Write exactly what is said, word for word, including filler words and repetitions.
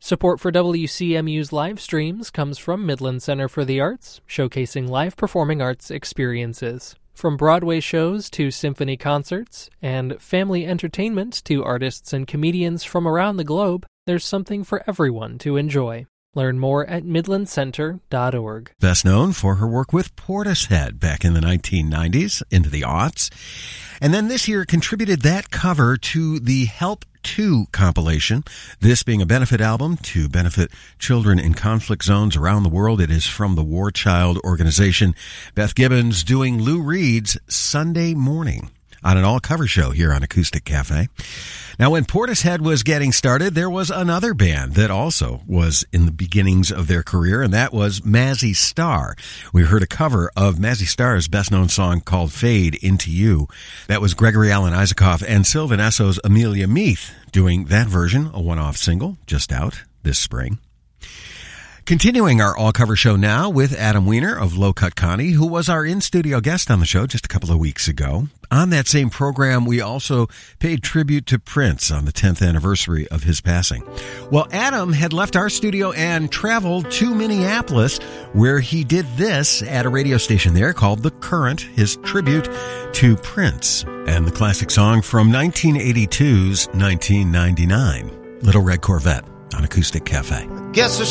Support for W C M U's live streams comes from Midland Center for the Arts, showcasing live performing arts experiences. From Broadway shows to symphony concerts, and family entertainment to artists and comedians from around the globe, there's something for everyone to enjoy. Learn more at midland center dot org. Best known for her work with Portishead back in the nineteen nineties, into the aughts. And then this year contributed that cover to the Help two compilation, this being a benefit album to benefit children in conflict zones around the world. It is from the War Child organization. Beth Gibbons doing Lou Reed's Sunday Morning on an all-cover show here on Acoustic Cafe. Now, when Portishead was getting started, there was another band that also was in the beginnings of their career, and that was Mazzy Star. We heard a cover of Mazzy Star's best-known song called Fade Into You. That was Gregory Alan Isaacoff and Sylvan Esso's Amelia Meath doing that version, a one-off single just out this spring. Continuing our all-cover show now with Adam Weiner of Low Cut Connie, who was our in-studio guest on the show just a couple of weeks ago. On that same program, we also paid tribute to Prince on the tenth anniversary of his passing. Well, Adam had left our studio and traveled to Minneapolis, where he did this at a radio station there called The Current, his tribute to Prince, and the classic song from nineteen eighty-two's nineteen ninety-nine, Little Red Corvette on Acoustic Cafe. Guess